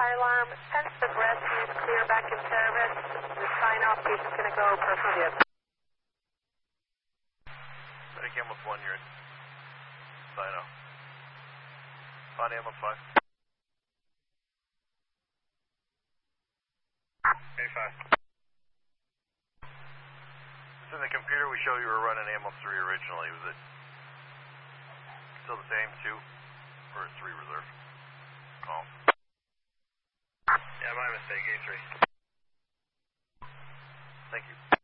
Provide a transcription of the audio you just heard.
fire alarm. Sense the rescue is clear back in service. The sign-off is going to go personal vehicle. Medic ambulance 1, you're in. Sign-off. Body ambulance 5. A5. It's in the computer. We show you were running ambulance 3 originally. Was it still the same, 2? Or 3 reserve? Oh. Yeah, my mistake, A3. Thank you.